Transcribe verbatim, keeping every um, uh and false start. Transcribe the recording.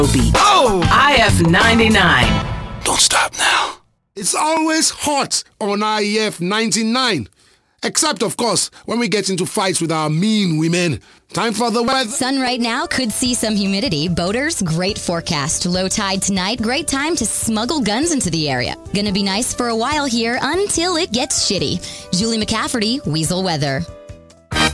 Oh! I F ninety-nine. Don't stop now. It's always hot on I F ninety-nine. Except, of course, when we get into fights with our mean women. Time for the weather. Sun right now, could see some humidity. Boaters, great forecast. Low tide tonight, great time to smuggle guns into the area. Gonna be nice for a while here until it gets shitty. Julie McCafferty, Weasel Weather.